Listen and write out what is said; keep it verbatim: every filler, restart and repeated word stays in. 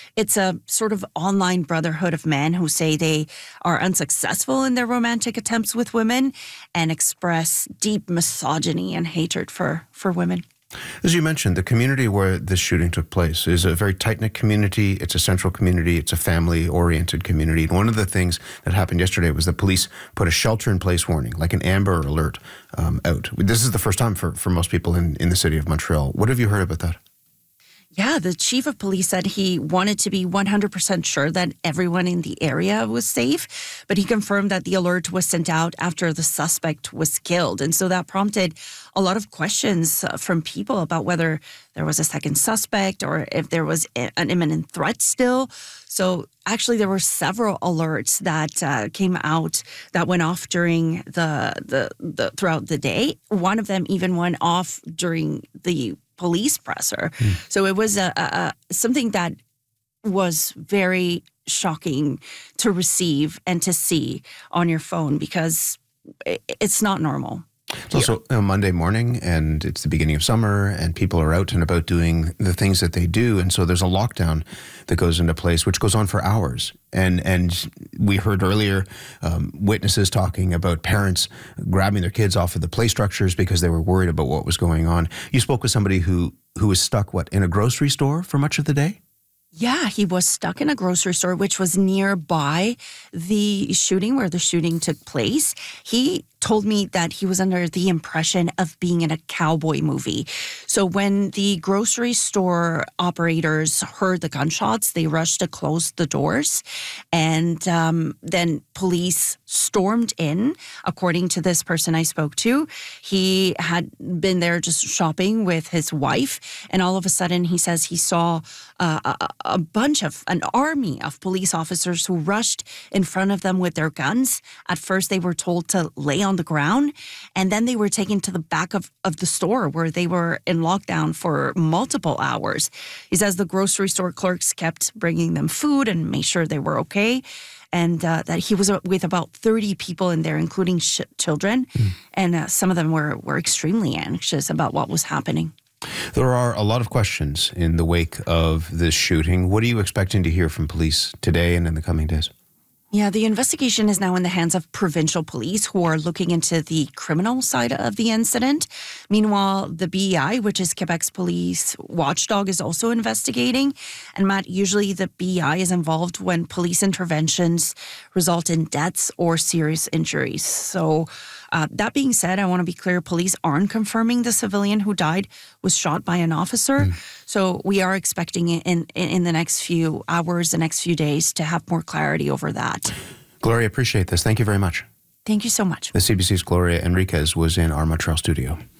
It's a sort of online brotherhood of men who say they are unsuccessful in their romantic attempts with women and express deep misogyny and hatred for, for women. As you mentioned, the community where this shooting took place is a very tight-knit community. It's a central community. It's a family-oriented community. And one of the things that happened yesterday was the police put a shelter-in-place warning, like an Amber Alert, um, out. This is the first time for, for most people in, in the city of Montreal. What have you heard about that? Yeah, the chief of police said he wanted to be one hundred percent sure that everyone in the area was safe, but he confirmed that the alert was sent out after the suspect was killed. And so that prompted a lot of questions uh, from people about whether there was a second suspect or if there was a- an imminent threat still. So actually, there were several alerts that uh, came out that went off during the, the the throughout the day. One of them even went off during the police presser. Mm. So it was a, a, a something that was very shocking to receive and to see on your phone because it, it's not normal. It's also a Monday morning, and it's the beginning of summer, and people are out and about doing the things that they do. And so there's a lockdown that goes into place, which goes on for hours. And and we heard earlier um, witnesses talking about parents grabbing their kids off of the play structures because they were worried about what was going on. You spoke with somebody who, who was stuck, what, in a grocery store for much of the day? Yeah, he was stuck in a grocery store, which was nearby the shooting where the shooting took place. He told me that he was under the impression of being in a cowboy movie. So when the grocery store operators heard the gunshots, they rushed to close the doors. And um, then police stormed in, according to this person I spoke to. He had been there just shopping with his wife. And all of a sudden, he says he saw uh, a, a bunch of, an army of police officers who rushed in front of them with their guns. At first, they were told to lay on the ground, and then they were taken to the back of, of the store where they were in lockdown for multiple hours. He says the grocery store clerks kept bringing them food and made sure they were okay, and uh, that he was with about thirty people in there, including sh- children, mm. and uh, some of them were, were extremely anxious about what was happening. There are a lot of questions in the wake of this shooting. What are you expecting to hear from police today and in the coming days? Yeah, the investigation is now in the hands of provincial police who are looking into the criminal side of the incident. Meanwhile, the B E I, which is Quebec's police watchdog, is also investigating. And Matt, usually the B E I is involved when police interventions result in deaths or serious injuries. So uh, that being said, I want to be clear, police aren't confirming the civilian who died was shot by an officer. Mm. So we are expecting in, in in the next few hours, the next few days, to have more clarity over that. Gloria, appreciate this. Thank you very much. Thank you so much. The C B C's Gloria Enriquez was in our Montreal studio.